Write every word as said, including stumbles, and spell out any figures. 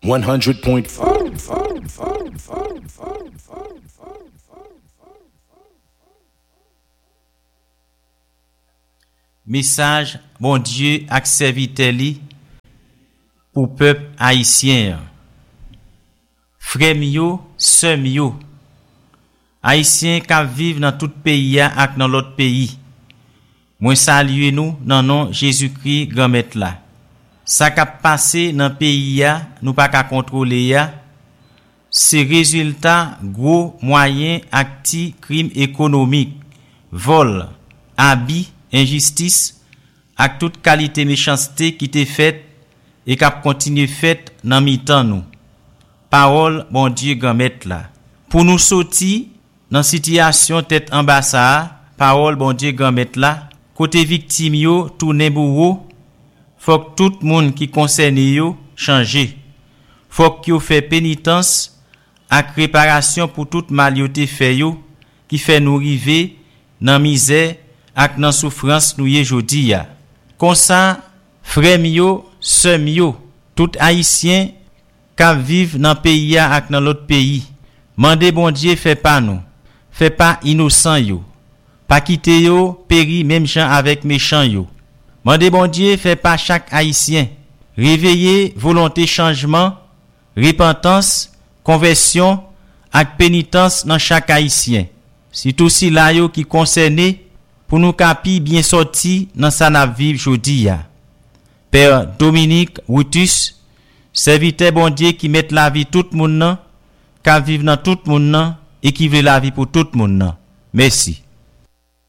one hundred point four. Message bon Dieu ak serviteur li pour peuple haïtien. Frère yo, sœur yo, haïtien qui vivent dans tout pays ak dans l'autre pays. Moi salue nous dans nom Jésus-Christ grand maître là. Ça qui passé dans pays ya, nous pas ka contrôler ya. C'est résultat gros moyen acti crime économique, vol, abus, injustice ak toute qualité méchanceté qui t'est faite et qui continue faite dans mi-temps nous. Parole bon Dieu grand maître là. Pour nous sortir dans situation tête en bas ça, parole bon Dieu grand maître là, côté victime yo tourner bourreau, faut que tout monde qui concerné yo changer. Faut que yo fait pénitence ak réparation pour tout mal yo te fait yo qui fait nous river dans misère ak nan souffrance nou ye jodi ya. Kon sa, frère yo, sœur yo, tout haïtien ka vive dans pays ya ak dans l'autre pays. Mande bon Dieu fait pas nous. Fait pas innocent yo. Pas quitter yo péri même gens avec méchant yo. Mande bon Dieu fait pas chaque haïtien. Réveiller volonté changement, repentance, conversion ak pénitence dans chaque haïtien. C'est aussi là yo qui concerné pour nous capi bien sorti dans sa na vivre jodi ya. Père Dominique Woutus, serviteur bon Dieu qui met la vie tout moun nan, ka vivre dans tout moun nan et qui veut la vie pour tout moun nan. Merci.